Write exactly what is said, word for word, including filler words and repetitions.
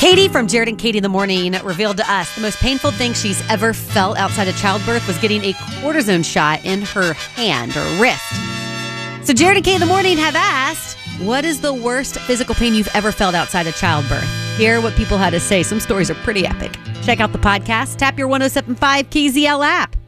Katie from Jared and Katie in the Morning revealed to us the most painful thing she's ever felt outside of childbirth was getting a cortisone shot in her hand or wrist. So Jared and Katie in the Morning have asked, what is the worst physical pain you've ever felt outside of childbirth? Hear what people had to say. Some stories are pretty epic. Check out the podcast. Tap your one oh seven point five K Z L app.